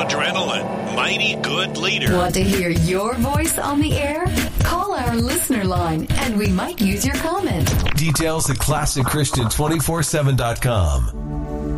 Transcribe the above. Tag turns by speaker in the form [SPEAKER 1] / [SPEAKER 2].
[SPEAKER 1] adrenaline. Mighty good leader.
[SPEAKER 2] Want to hear your voice on the air? Call our listener line and we might use your comment.
[SPEAKER 3] Details at ClassicChristian247.com.